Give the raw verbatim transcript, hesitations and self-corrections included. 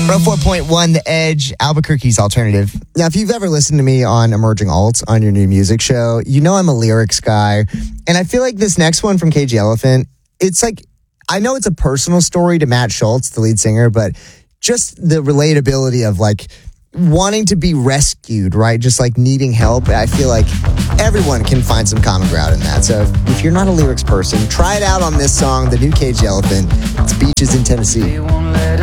one oh four point one The Edge, Albuquerque's alternative. Now, if you've ever listened to me on Emerging Alts on your new music show, you know I'm a lyrics guy. And I feel like this next one from Cage the Elephant, it's like, I know it's a personal story to Matt Schultz, the lead singer, but just the relatability of like wanting to be rescued, right? Just like needing help. I feel like everyone can find some common ground in that. So if, if you're not a lyrics person, try it out on this song, the new Cage the Elephant. It's Beaches in Tennessee.